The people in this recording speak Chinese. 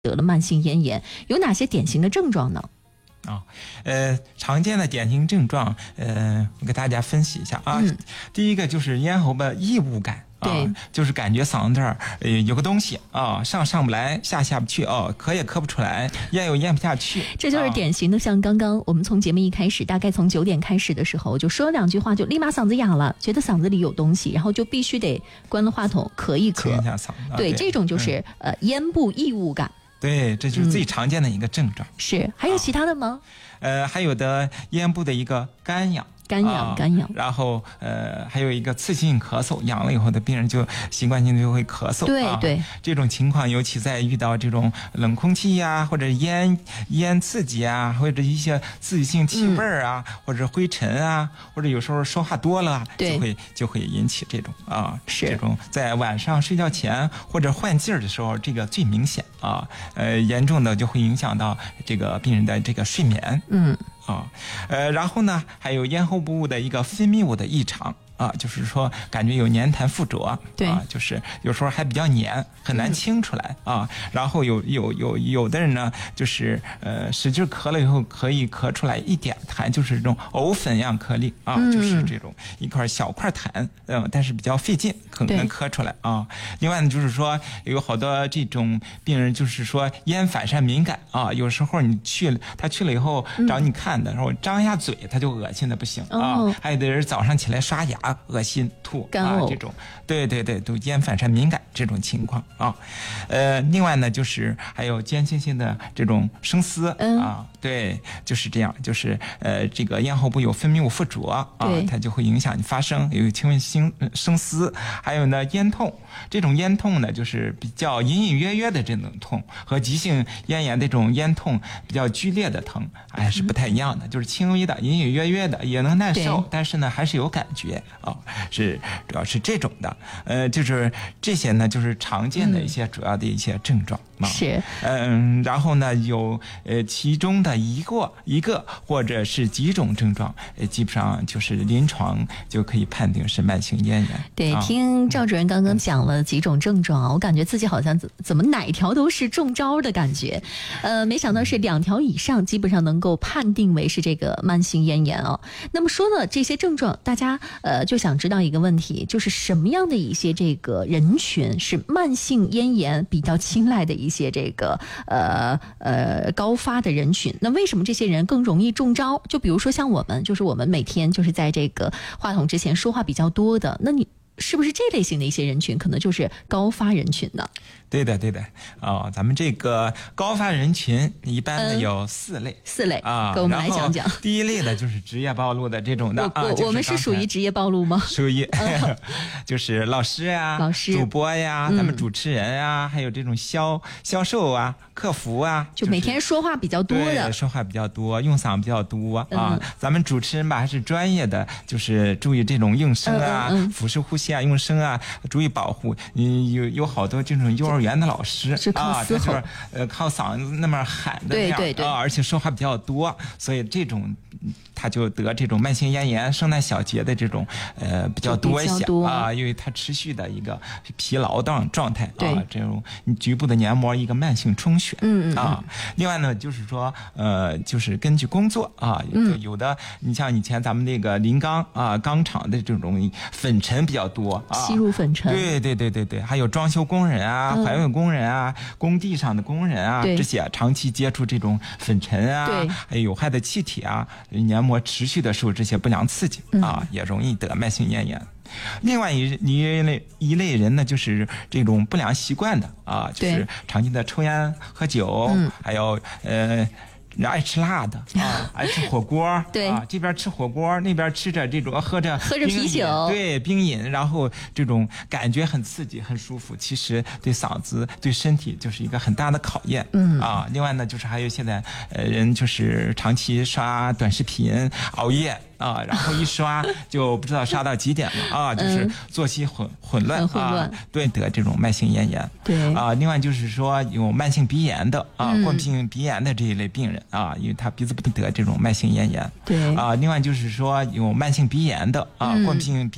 得了慢性咽炎，有哪些典型的症状呢？ 常见的典型症状，我给大家分析一下啊。第一个就是咽喉的异物感。 对， 就是感觉嗓子这儿有个东西啊，上不来，下不去哦，咳也咳不出来，咽又咽不下去。 这就是典型的，像刚刚我们从节目一开始，大概从9点开始的时候，就说了2句话，就立马嗓子哑了，觉得嗓子里有东西，然后就必须得关了话筒咳一咳。 清一下嗓子。 对，这种就是咽部异物感。 对，这就是最常见的一个症状。 是，还有其他的吗？ 还有的咽部的一个干痒。 干痒， 然后还有一个刺激性咳嗽，痒了以后的病人就习惯性就会咳嗽。 对， 这种情况尤其在遇到这种冷空气呀，或者烟刺激啊，或者一些刺激性气味啊，或者灰尘啊，或者有时候说话多了，就会引起这种这种在晚上睡觉前或者换季儿的时候，这个最明显严重的就会影响到这个病人的这个睡眠。然后呢，还有咽喉部的一个分泌物的异常就是说感觉有黏痰附着， 对就是有时候还比较黏，很难清出来然后有的人呢，就是使劲咳了以后可以咳出来一点痰，就是这种藕粉样颗粒就是这种一块小块痰，但是比较费劲，可能咳出来另外呢，就是说有好多这种病人就是说咽反射敏感有时候他去了以后找你看的时候张一下嘴他就恶心的不行还有的人早上起来刷牙恶心吐这种，对，都咽反射敏感这种情况另外呢，就是还有间歇性的这种生丝对，就是这样，就是这个咽喉部有分泌物附着它就会影响你发声，有轻微生丝。还有呢，咽痛，这种咽痛呢，就是比较隐隐约约的这种痛，和急性咽炎的这种咽痛比较剧烈的疼还是不太一样的，就是轻微的隐隐约约的也能耐受，但是呢还是有感觉主要是这种的就是这些呢就是常见的一些主要的一些症状是然后呢有其中的一个或者是几种症状基本上就是临床就可以判定是慢性咽炎。 对，听赵主任刚刚讲了几种症状我感觉自己好像怎么哪条都是中招的感觉没想到是2条以上基本上能够判定为是这个慢性咽炎那么说了这些症状，大家就想知道一个问题，就是什么样的一些这个人群是慢性咽炎比较青睐的一些这个高发的人群？那为什么这些人更容易中招？就比如说像我们，就是我们每天就是在这个话筒之前说话比较多的，那你是不是这类型的一些人群可能就是高发人群呢？ 对的咱们这个高发人群一般的有4类给我们来讲讲。 第一类的就是职业暴露的这种的我们是属于职业暴露吗？ 属于就是老师呀、主播呀、咱们主持人啊，还有这种销售啊、客服啊， 就每天说话比较多的， 对，说话比较多，用嗓比较多咱们主持人吧还是专业的，就是注意这种用声腹式呼吸用声注意保护。有好多这种幼儿园的老师他就是靠嗓子那么喊的那样， 对而且说话比较多，所以这种他就得这种慢性咽炎、圣诞小节的这种比较多一些因为它持续的一个疲劳状态这种局部的黏膜一个慢性充血另外呢就是说就是根据工作有的你像以前咱们那个临钢钢厂的这种粉尘比较多吸入粉尘， 对，还有装修工人环卫工人工地上的工人这些长期接触这种粉尘还有有害的气体黏膜持续的受这些不良刺激也容易得慢性咽炎。另外一类人呢，就是这种不良习惯的就是长期的抽烟喝酒还有爱吃辣的爱吃火锅这边吃火锅那边吃着这种喝着啤酒， 对，冰饮，然后这种感觉很刺激很舒服，其实对嗓子对身体就是一个很大的考验另外呢就是还有现在人就是长期刷短视频熬夜然后一刷就不知道刷到几点了就是作息混乱对，得这种慢性咽炎。 对另外就是说有慢性鼻炎的过敏性鼻炎的这一类病人因为他鼻子不得这种慢性咽炎。 对另外就是说有慢性鼻炎的过敏性鼻